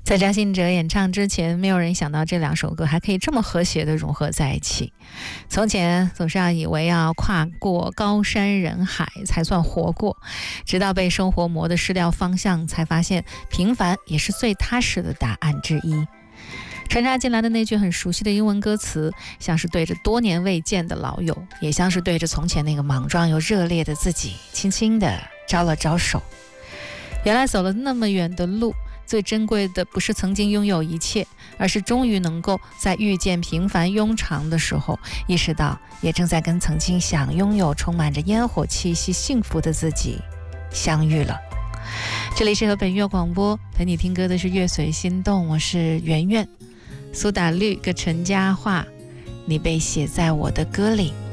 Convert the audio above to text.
在张信哲演唱之前，没有人想到这两首歌还可以这么和谐地融合在一起。从前总是以为要跨过高山人海才算活过，直到被生活磨得失掉方向，才发现平凡也是最踏实的答案之一。穿插进来的那句很熟悉的英文歌词，像是对着多年未见的老友，也像是对着从前那个莽撞又热烈的自己，轻轻地招了招手。原来走了那么远的路，最珍贵的不是曾经拥有一切，而是终于能够在遇见平凡庸常的时候，意识到也正在跟曾经想拥有充满着烟火气息幸福的自己相遇了。这里是河北音乐广播，陪你听歌的是乐随心动，我是圆圆。苏打绿跟陈嘉桦，你被写在我的歌里。